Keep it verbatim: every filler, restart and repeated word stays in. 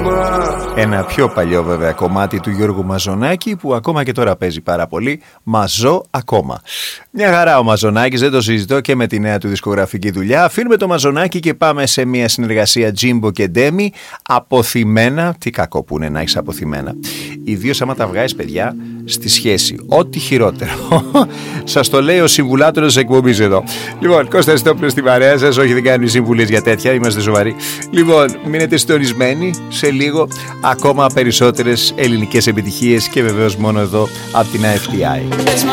Ένα πιο παλιό βέβαια κομμάτι του Γιώργου Μαζονάκη που ακόμα και τώρα παίζει πάρα πολύ. Μαζό ακόμα. Μια χαρά ο Μαζονάκης, δεν το συζητώ, και με τη νέα του δισκογραφική δουλειά. Αφήνουμε το Μαζονάκη και πάμε σε μια συνεργασία Τζίμπο και Ντέμι. Αποθυμένα, τι κακό που είναι να έχεις αποθυμένα. Ιδίως άμα τα βγάζεις, παιδιά, στη σχέση. Ό,τι χειρότερο. Σας το λέει ο συμβουλάτορος της εκπομπής εδώ. Λοιπόν, Κώστας Τόπλος στην παρέα σας. Όχι, δεν κάνουμε συμβουλές για τέτοια, είμαστε σοβαροί. Λοιπόν, μείνετε συντονισμένοι. Σε λίγο ακόμα περισσότερες ελληνικές επιτυχίες και βεβαίως μόνο εδώ από την άι εφ τι άι.